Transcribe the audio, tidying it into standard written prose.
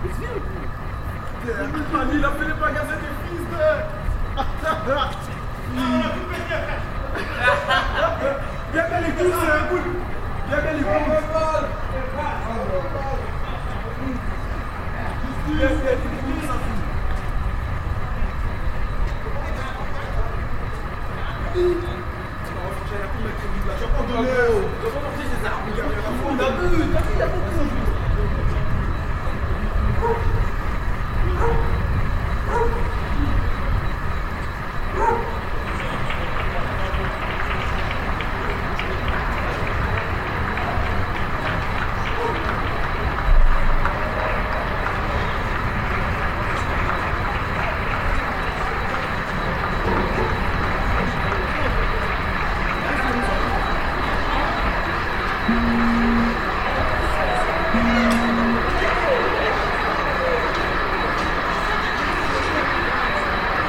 Il a fait les bagages des fils de... Viens bien les coups, c'est un coup. Viens bien les coups. Il a bu, il a beaucoup.